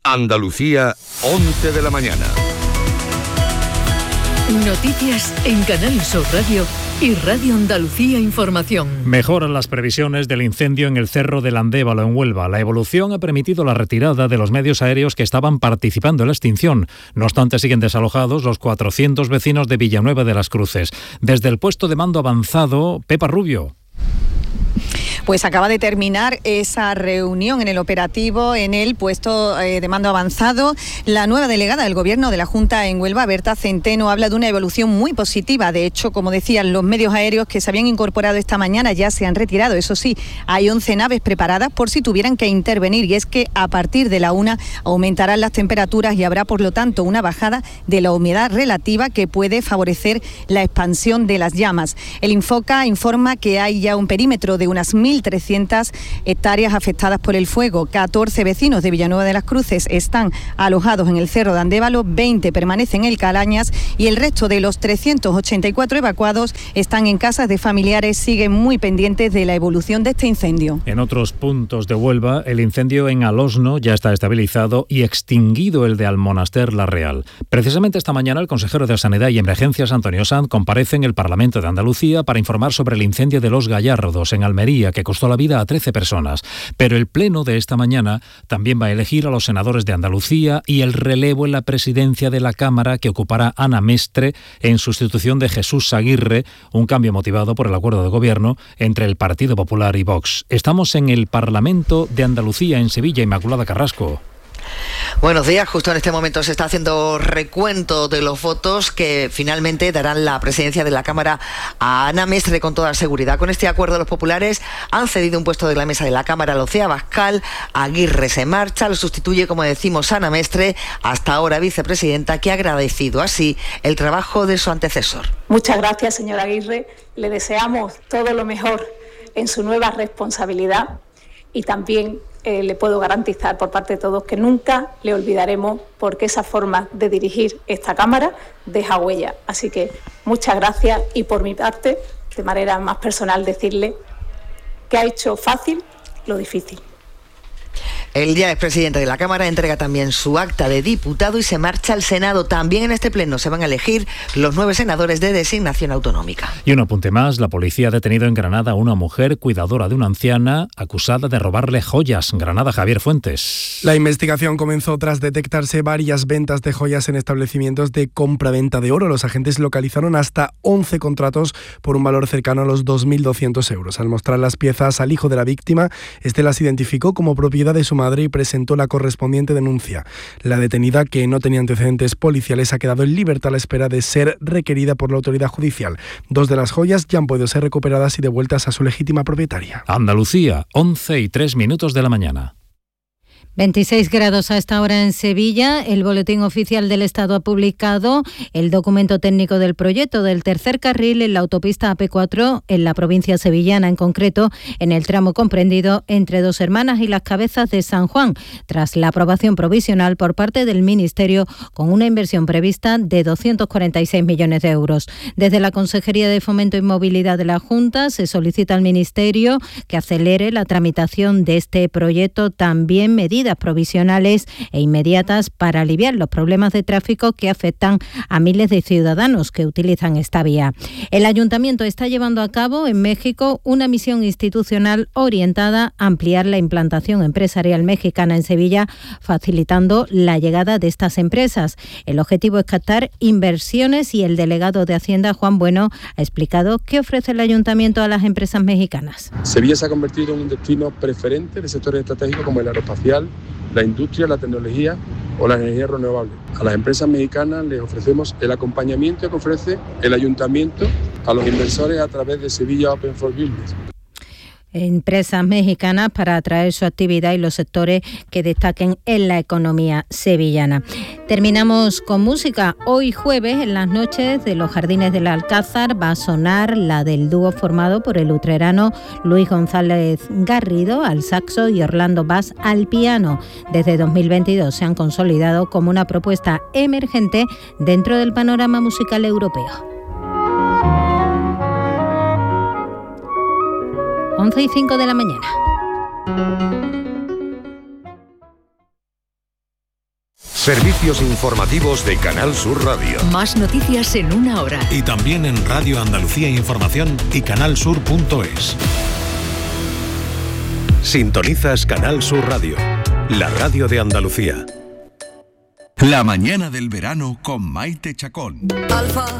Andalucía, 11 de la mañana. Noticias en Canal Sur Radio y Radio Andalucía Información. Mejoran las previsiones del incendio en el Cerro del Andévalo, en Huelva. La evolución ha permitido la retirada de los medios aéreos que estaban participando en la extinción. No obstante, siguen desalojados los 400 vecinos de Villanueva de las Cruces. Desde el puesto de mando avanzado, Pepa Rubio. Pues acaba de terminar esa reunión en el operativo, en el puesto de mando avanzado. La nueva delegada del Gobierno de la Junta en Huelva, Berta Centeno, habla de una evolución muy positiva. De hecho, como decían, los medios aéreos que se habían incorporado esta mañana ya se han retirado. Eso sí, hay 11 naves preparadas por si tuvieran que intervenir, y es que a partir de la 1 aumentarán las temperaturas y habrá, por lo tanto, una bajada de la humedad relativa que puede favorecer la expansión de las llamas. El Infoca informa que hay ya un perímetro de unas 1.300 hectáreas afectadas por el fuego. 14 vecinos de Villanueva de las Cruces están alojados en el Cerro de Andévalo, 20 permanecen en Calañas y el resto de los 384 evacuados están en casas de familiares. Siguen muy pendientes de la evolución de este incendio. En otros puntos de Huelva, el incendio en Alosno ya está estabilizado y extinguido el de Almonaster La Real. Precisamente esta mañana el consejero de Sanidad y Emergencias, Antonio Sanz, comparece en el Parlamento de Andalucía para informar sobre el incendio de Los Gallardos en Almería, que costó la vida a 13 personas. Pero el pleno de esta mañana también va a elegir a los senadores de Andalucía y el relevo en la presidencia de la Cámara que ocupará Ana Mestre en sustitución de Jesús Aguirre, un cambio motivado por el acuerdo de gobierno entre el Partido Popular y Vox. Estamos en el Parlamento de Andalucía, en Sevilla. Inmaculada Carrasco. Buenos días. Justo en este momento se está haciendo recuento de los votos que finalmente darán la presidencia de la Cámara a Ana Mestre con toda seguridad. Con este acuerdo los populares han cedido un puesto de la mesa de la Cámara a Lucía Bascal. Aguirre se marcha, lo sustituye, como decimos, Ana Mestre, hasta ahora vicepresidenta, que ha agradecido así el trabajo de su antecesor. Muchas gracias, señor Aguirre. Le deseamos todo lo mejor en su nueva responsabilidad y también le puedo garantizar por parte de todos que nunca le olvidaremos, porque esa forma de dirigir esta Cámara deja huella. Así que muchas gracias, y por mi parte, de manera más personal, decirle que ha hecho fácil lo difícil. El ya expresidente de la Cámara entrega también su acta de diputado y se marcha al Senado. También en este pleno se van a elegir los 9 senadores de designación autonómica. Y un apunte más: la policía ha detenido en Granada a una mujer cuidadora de una anciana acusada de robarle joyas. Granada, Javier Fuentes. La investigación comenzó tras detectarse varias ventas de joyas en establecimientos de compra-venta de oro. Los agentes localizaron hasta 11 contratos por un valor cercano a los 2.200 euros. Al mostrar las piezas al hijo de la víctima, este las identificó como propiedad de su madre y presentó la correspondiente denuncia. La detenida, que no tenía antecedentes policiales, ha quedado en libertad a la espera de ser requerida por la autoridad judicial. 2 de las joyas ya han podido ser recuperadas y devueltas a su legítima propietaria. Andalucía, 11:03 de la mañana. 26 grados a esta hora en Sevilla. El Boletín Oficial del Estado ha publicado el documento técnico del proyecto del tercer carril en la autopista AP4 en la provincia sevillana, en concreto en el tramo comprendido entre Dos Hermanas y Las Cabezas de San Juan, tras la aprobación provisional por parte del Ministerio con una inversión prevista de 246 millones de euros. Desde la Consejería de Fomento y Movilidad de la Junta se solicita al Ministerio que acelere la tramitación de este proyecto, también medidas provisionales e inmediatas para aliviar los problemas de tráfico que afectan a miles de ciudadanos que utilizan esta vía. El Ayuntamiento está llevando a cabo en México una misión institucional orientada a ampliar la implantación empresarial mexicana en Sevilla, facilitando la llegada de estas empresas. El objetivo es captar inversiones y el delegado de Hacienda, Juan Bueno, ha explicado qué ofrece el Ayuntamiento a las empresas mexicanas. Sevilla se ha convertido en un destino preferente de sectores estratégicos como el aeroespacial, la industria, la tecnología o la energía renovable. A las empresas mexicanas les ofrecemos el acompañamiento que ofrece el Ayuntamiento a los inversores a través de Sevilla Open for Business. Empresas mexicanas para atraer su actividad y los sectores que destaquen en la economía sevillana. Terminamos con música. Hoy jueves, en las noches de los Jardines del Alcázar, va a sonar la del dúo formado por el utrerano Luis González Garrido al saxo y Orlando Bass al piano. Desde 2022 se han consolidado como una propuesta emergente dentro del panorama musical europeo. 11:05 de la mañana. Servicios informativos de Canal Sur Radio. Más noticias en una hora. Y también en Radio Andalucía Información y canalsur.es. Sintonizas Canal Sur Radio, la radio de Andalucía. La mañana del verano con Maite Chacón. Alfa.